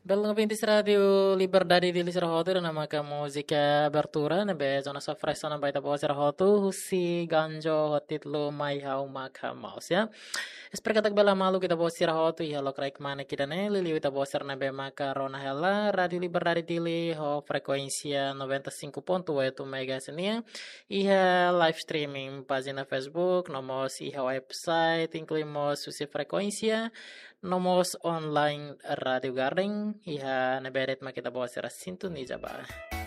Bella Vintis Radio Liberdade di Lisrahoto dan nama musica abertura nebe zona sofresa na baita po Lisrahoto husi ganjo hotitlo mai hau maka maus ya. Esper katak bela malu kita po Lisrahoto ihalo kraik mana kita ne lili kita po nebe maka rona hela Radio Liberdade dili ho frekuensia 95.8 mega senia. Iha live streaming pagina Facebook nomos iha website incluimos susi frekuensia nomos online Radio Garden iha neberet makita bawa secara sintoniza ba.